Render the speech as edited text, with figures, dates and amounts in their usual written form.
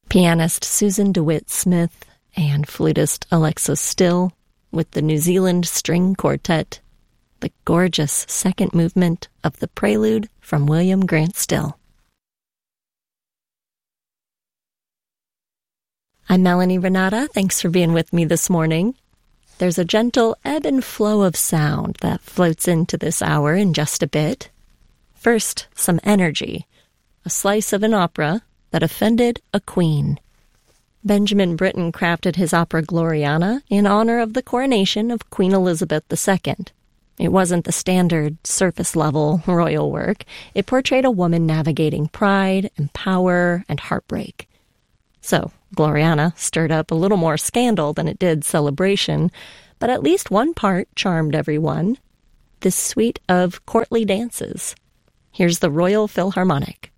Pianist Susan DeWitt Smith and flutist Alexa Still with the New Zealand String Quartet, the gorgeous second movement of the Prelude from William Grant Still. I'm Melanie Renata. Thanks for being with me this morning. There's a gentle ebb and flow of sound that floats into this hour in just a bit. First, some energy, a slice of an opera that offended a queen. Benjamin Britten crafted his opera Gloriana in honor of the coronation of Queen Elizabeth II. It wasn't the standard surface-level royal work. It portrayed a woman navigating pride and power and heartbreak. So, Gloriana stirred up a little more scandal than it did celebration, but at least one part charmed everyone. This suite of courtly dances. Here's the Royal Philharmonic.